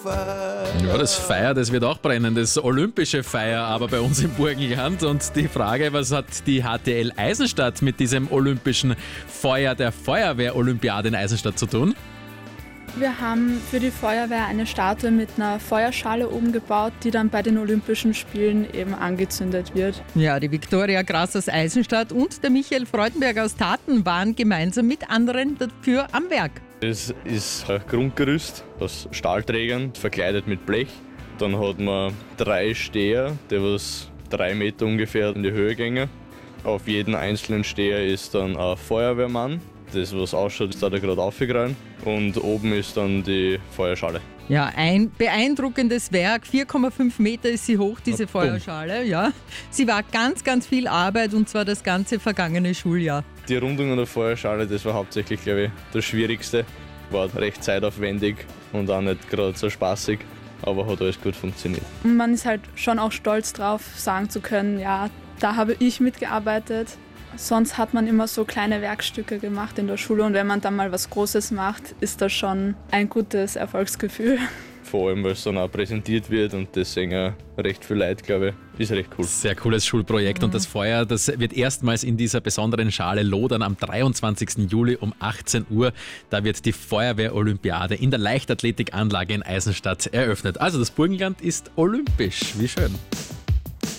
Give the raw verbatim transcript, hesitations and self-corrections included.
Ja, das Feuer, das wird auch brennen, das olympische Feuer, aber bei uns im Burgenland. Und die Frage, was hat die H T L Eisenstadt mit diesem olympischen Feuer der Feuerwehr-Olympiade in Eisenstadt zu tun? Wir haben für die Feuerwehr eine Statue mit einer Feuerschale oben gebaut, die dann bei den Olympischen Spielen eben angezündet wird. Ja, die Viktoria Grass aus Eisenstadt und der Michael Freudenberg aus Taten waren gemeinsam mit anderen dafür am Werk. Es ist ein Grundgerüst aus Stahlträgern, verkleidet mit Blech. Dann hat man drei Steher, die was drei Meter ungefähr in die Höhe gehen. Auf jedem einzelnen Steher ist dann ein Feuerwehrmann. Das, was ausschaut, ist da gerade aufgegraben. Und oben ist dann die Feuerschale. Ja, ein beeindruckendes Werk. vier Komma fünf Meter ist sie hoch, diese Na, Feuerschale. Ja. Sie war ganz, ganz viel Arbeit und zwar das ganze vergangene Schuljahr. Die Rundung an der Feuerschale, das war hauptsächlich, glaube ich, das Schwierigste. War recht zeitaufwendig und auch nicht gerade so spaßig, aber hat alles gut funktioniert. Und man ist halt schon auch stolz drauf, sagen zu können, ja, da habe ich mitgearbeitet. Sonst hat man immer so kleine Werkstücke gemacht in der Schule und wenn man dann mal was Großes macht, ist das schon ein gutes Erfolgsgefühl. Vor allem, weil es dann auch präsentiert wird und deswegen auch recht viel Leid, glaube ich, ist recht cool. Sehr cooles Schulprojekt. Mhm. Und das Feuer, das wird erstmals in dieser besonderen Schale lodern am dreiundzwanzigsten Juli um achtzehn Uhr. Da wird die Feuerwehr-Olympiade in der Leichtathletikanlage in Eisenstadt eröffnet. Also das Burgenland ist olympisch. Wie schön.